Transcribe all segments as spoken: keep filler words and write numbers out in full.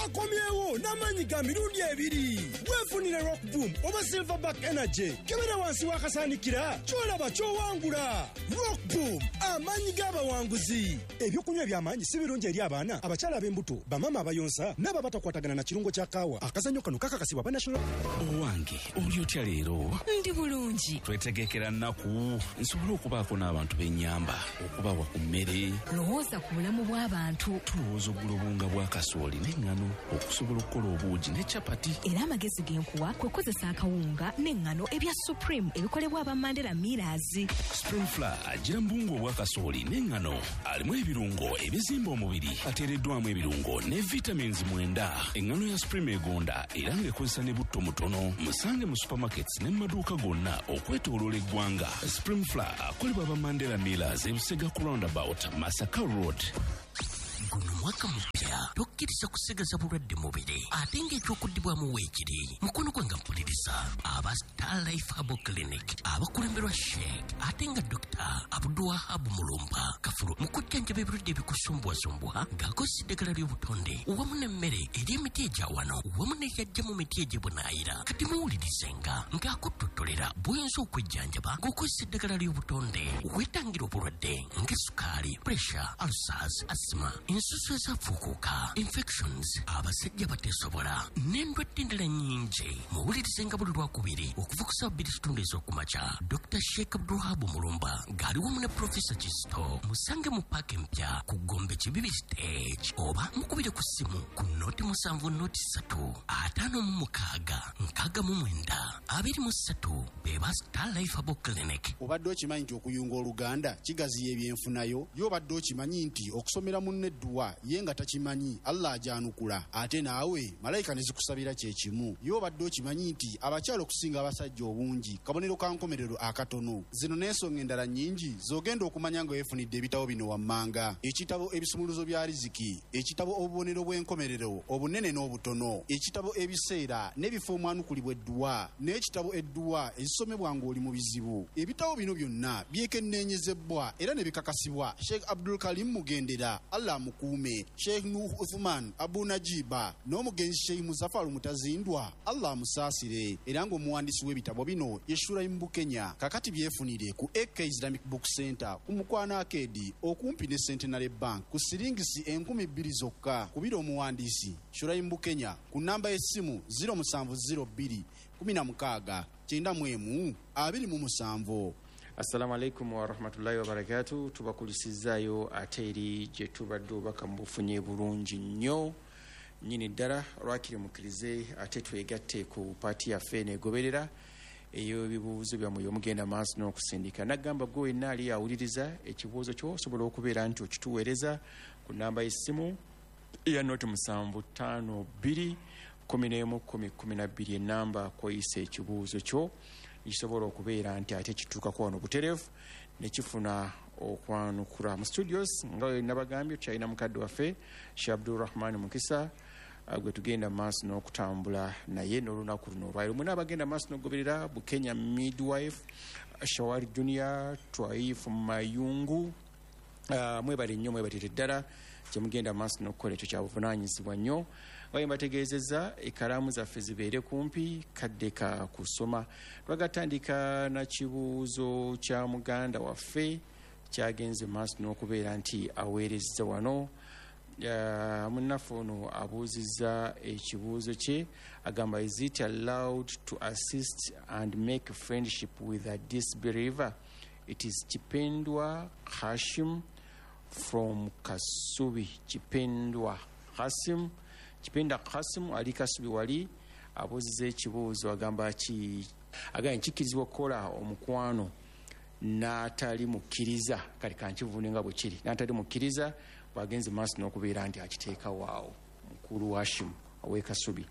akomyewo n'amaanyi ga mirundi ebiri. Weefunire Rock Boom oba Silverback Energy kebera wansi wakasaanikira kyolaba kyowangula. Rock Boom amaanyi g'abawanguzi. Ebyokunywa eby'amaanyi si birungi eri abaana, abakyala ab'embuto, bamama abayonsa n'ababatakwatagana na kirungo kya kaawa. Akazannyo kano kakakasibwa ba National. Owange oli otya leero? Ndi bulungi. Twetegekera nnaku nsobola okubaako n'abantu b'ennyamba okubawa ku mmere. Lowooza ku bulamu bw'abantu. Tulowooza oggula obunga bwa kasooli n'eŋŋano okusobola okukola obuugi ne capati. Era amagezi g'enkuwa kwe kozesa akawunga n'eŋŋano ebya Supreme ebikolebwa aba Mandela Millers. Supreme Flour agira mbungu obwa kasooli n'eŋŋano alimu ebirungo ebizimba omubiri ateereddwamu ebirungo ne vitamins mwenda. Eŋŋano ya Supreme egonda era ng'ekozesa ne butto mutono. Musange mu supermarkets ne mu maduuka gonna okwetooloola eggwanga. Supreme Flour akolebwa aba Mandela Millers e Busega ku roundabout Masaka Road. Guno mwaka mupya tokkiriza kusegaza bulwadde mubiri ate ng'ekyokuddibwamu weekiri mukono gwe nga mpuliriza aba Star Life Herbal Clinic abakulemberwa Sheikh ate nga Dokita Abdulwahab Mulumba Kafulu mu kujjanjaba ebirwadde ebikusumbwasumbwa ng'akozesa eddagala ly'obutonde wamu n'emmere eri emiti egya wano wamu n'ejyajja mu miti egy'ebunaayira kati muwulirizenga ng'akuttotolera bw'oyinza okwejjanjaba ng'okozesa eddagala ly'obutonde weetangira obulwadde ng'essukaali, pressure, ulcers, asthma, ensusu ezafuukuuka, infections, abasajja bateesobola n'endwadde endala nnyingi. Muwulirizenga buli lwakubiri okuva ku ssaawa bbiri kitundu ez'okumakya. Dokita Sheikh Abdulwahab Mulumba ng'ali wamu ne Professor Kisto musange mu paaka empya ku Gombe Kibibi stage oba mukubire ku ssimu ku nooti musanvu nooti ssatu ataano mu mukaaga nkaaga mu mwenda abiri mu ssatu beba Star Life Herbal Clinic. Obadde okimanyi nti okuyunga Oluganda kigaziya ebyenfunayo? Y'obadde okimanyi nti okusomera munne edduwa ye nga takimanyi Allah ajanukula ate naawe malayika ne zikusabira kye kimu? Y'obadde okimanyi nti abakyala okusinga abasajja obungi kabonero ka nkomerero akatono? Zino n'ensonga endala nnyingi z'ogenda okumanya nga weefunidde ebitabo bino wammanga: ekitabo ebisumuluzo bya riziki, ekitabo obubonero bw'enkomerero obunene n'obutono, ekitabo ebiseera n'ebifo omwanukulibwa edduwa, n'ekitabo edduwa ezisomebwa ng'oli mu bizibu. Ebitabo bino byonna byekenneenyezebwa era ne bikakasibwa Sheikh Abdul Karim Mugendera, Allah mukuume, Sheikh Nuh Uthman Abu Najiba n'omugenzi Sheikh Muzaffar Mutazindwa, Allah musaasire. Era ng'omuwandiisi w'ebitabo bino ye Shuraim Bukenya. Kakati byefunire ku A K Islamic Book Center ku Mukwano Arcade okumpi ne Centenary Bank ku siringisi enkumi bbiri zokka. Kubira omuwandiisi Shuraim Bukenya ku namba y'essimu zero seven zero two kumi na mukaaga kyenda mu emu abiri mu musanvu. Assalamu alaikum wa rahmatullahi wa barakatuh. Tubakulisizaayo ate eri gye tubadde obaka mu bufunye bulungi nnyo nnyini ddala lwakiri mukkirize ate twegatte ku paati yaffe neegoberera eyo ebibuuzo byammwe y'omugenda maaso n'okusindika. Nagamba gwe wenna ali awuliriza ekibuuzo kyo osobola okubeera nti okituweereza ku namba y'essimu eya nooti musanvu ttaano bbiri kumi n'emu kumi kumi na bbiri ennamba kw'oyisa ekibuuzo kyo kisobola okubeera nti ate kituukako wano butereevu ne kifuna okwanukula mu studios nga we nabagambye tukyalina mukadde waffe Sheikh Abdulrahman Mukisa gwe tugenda maaso n'okutambula naye n'olunaku luno olwaliro. Mwena abagenda maaso n'ogoberera Bukenya Midwife, Shawari Junior, Twaif Mayungu, uh, mwebale nnyo mwebatire ddala kyemugenda maaso n'okukola ekyo kyabuvunaanyizibwa nnyo. Waye mbategeezezza ekkalaamu zaffe zibeere kumpi kadde ka kusoma. Twagatandika na kibuuzo kya muganda waffe kyagenze maaso n'okubeera nti aweerezza wano. Uh, munnaffe ono abuuzizza ekibuuzo kye agamba, is it allowed to assist and make friendship with a disbeliever? It is Chipendwa Hashim from Kasubi. Chipendwa Hashim Chipenda Hashim ali Kasubi wali abuuzizza ekibuuzo agamba ki agamba kikirizibwa okukola omukwano n'atali mukkiriza. Kale kankivune nga bwe kiri n'atali mukkiriza bwagenze maaso n'okubeera nti akiteeka waawo mukulu Hashim aw'e Kasubi.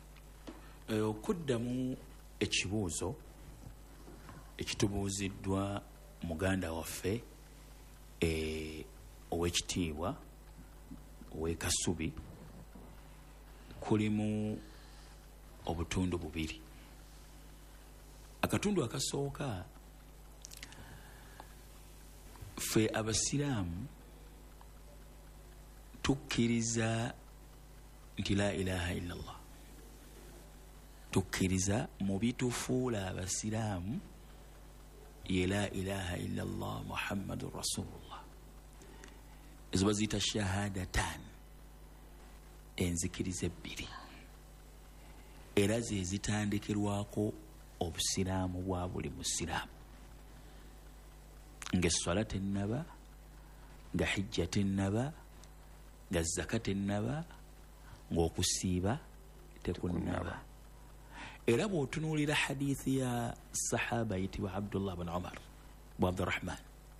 E, okuddamu ekibuuzo ekitubuuziddwa muganda waffe e, ow'ekitiibwa ow'e Kasubi kulimu obutundu bubiri. Akatundu akasooka, ffe abasiraamu tukkiriza nti la ilaha illallah tukkiriza mu bitufuula abasiraamu ye la ilaha illallah muhammadun rasulullah ezo baziyita shahadatan enzikiriza ebbiri era ze zitandikirwako obusiraamu bwa buli musiraamu ng'esswala tennaba nga hijja tennaba nga zaka tennaba ng'okusiiba tekunnaba era bw'otunuulira hadithi ya sahaba yitibwa abdullah bin umar bwa abdurrahman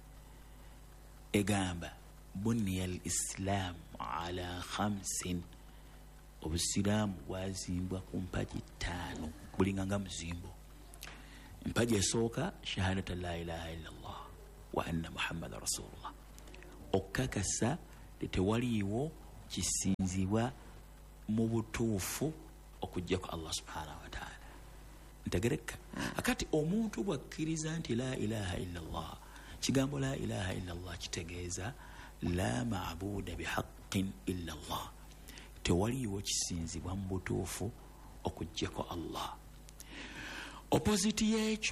egamba buniya al islam ala khamsin obusiraamu bwazimbwa ku mpagi ttaano bulinga nga muzimbo mpagi esooka shahadata la ilaha illallah wa anna muhammadan rasulullah okukakasa tewaliiwo kisinzibwa mu butuufu okujjako allah subhanahu wa taala ntegereka akati omuntu bwakkiriza nti la ilaha illallah kigambo la ilaha illallah kitegeeza la maabuda bihaqqin illallah tewaliiwo kisinzibwa mu butuufu okujjako allah opposite y'ekyo